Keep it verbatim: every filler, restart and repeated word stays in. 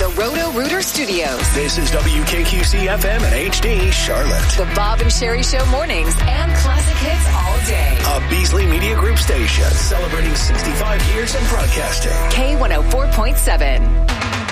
the Roto-Rooter Studios. This is W K Q C F M and H D Charlotte. The Bob and Sherry Show mornings and classic hits all day. A Beasley Media Group station celebrating sixty-five years in broadcasting. K one oh four point seven.